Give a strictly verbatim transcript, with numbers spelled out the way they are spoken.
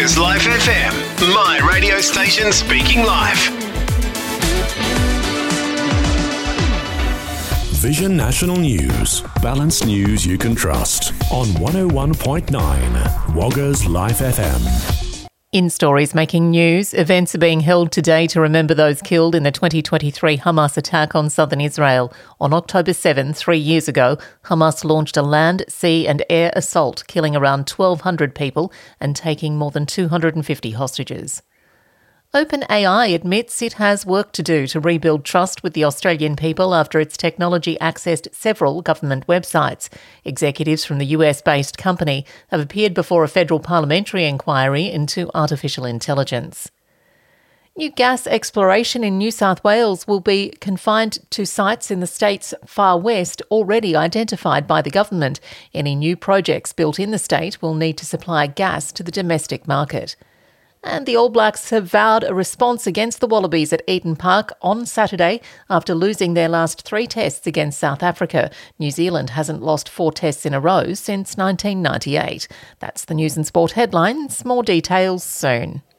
Woggers Life F M, my radio station speaking live. Vision National News. Balanced news you can trust. On one oh one point nine, Woggers Life F M. In stories making news, events are being held today to remember those killed in the twenty twenty-three Hamas attack on southern Israel. On October seventh, three years ago, Hamas launched a land, sea and air assault, killing around twelve hundred people and taking more than two hundred fifty hostages. OpenAI admits it has work to do to rebuild trust with the Australian people after its technology accessed several government websites. Executives from the U S-based company have appeared before a federal parliamentary inquiry into artificial intelligence. New gas exploration in New South Wales will be confined to sites in the state's far west already identified by the government. Any new projects built in the state will need to supply gas to the domestic market. And the All Blacks have vowed a response against the Wallabies at Eden Park on Saturday after losing their last three tests against South Africa. New Zealand hasn't lost four tests in a row since nineteen ninety-eight. That's the News and Sport headlines. More details soon.